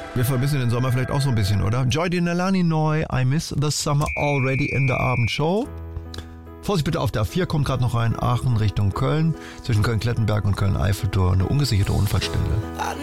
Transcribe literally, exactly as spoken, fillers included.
Wir vermissen den Sommer vielleicht auch so ein bisschen, oder? Joy Dinalani neu, I miss the summer already in der Abendshow. Vorsicht bitte auf der A vier, kommt gerade noch rein, Aachen Richtung Köln. Zwischen Köln-Klettenberg und Köln-Eiffeltor eine ungesicherte Unfallstelle.